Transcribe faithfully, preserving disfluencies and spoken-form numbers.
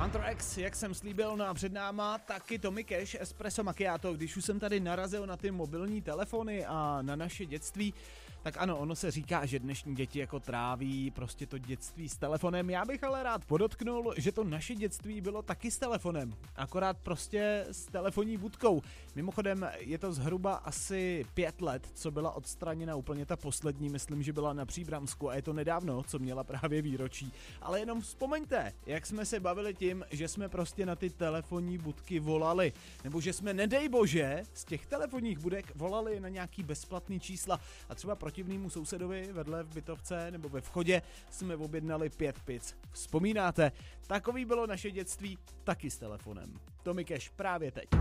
Hunter X, jak jsem slíbil, no a před náma taky Tommy Cash, Espresso Macchiato. Když už jsem tady narazil na ty mobilní telefony a na naše dětství, tak ano, ono se říká, že dnešní děti jako tráví prostě to dětství s telefonem. Já bych ale rád podotknul, že to naše dětství bylo taky s telefonem, akorát prostě s telefonní budkou. Mimochodem je to zhruba asi pět let, co byla odstraněna úplně ta poslední, myslím, že byla na Příbramsku a je to nedávno, co měla právě výročí. Ale jenom vzpomeňte, jak jsme se bavili tím, že jsme prostě na ty telefonní budky volali, nebo že jsme, nedej bože, z těch telefonních budek volali na nějaký bezplatný čísla a třeba protivnému sousedovi vedle v bytovce nebo ve vchodě jsme objednali pět pic. Vzpomínáte? Takový bylo naše dětství taky s telefonem. Tommy Cash právě teď.